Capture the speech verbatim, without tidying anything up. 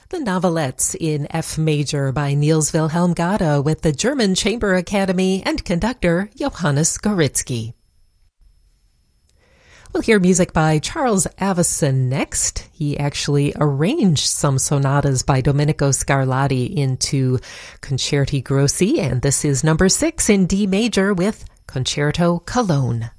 The Novelettes in F major by Niels Wilhelm Gade with the German Chamber Academy and conductor Johannes Goritzky. We'll hear music by Charles Avison next. He actually arranged some sonatas by Domenico Scarlatti into Concerti Grossi, and this is number six in D major with Concerto Cologne.